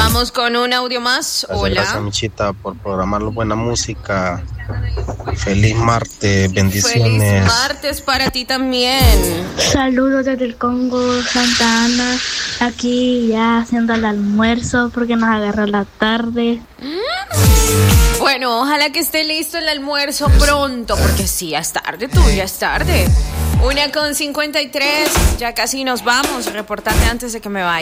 Vamos con un audio más. Hola. Gracias, Michita, por programar buena música. Feliz martes, bendiciones. Feliz martes para ti también. Saludos desde el Congo, Santa Ana. Aquí ya haciendo el almuerzo porque nos agarró la tarde. Bueno, ojalá que esté listo el almuerzo pronto, porque sí, ya es tarde tú, ya es tarde. 1:53, ya casi nos vamos. Repórtate antes de que me vaya.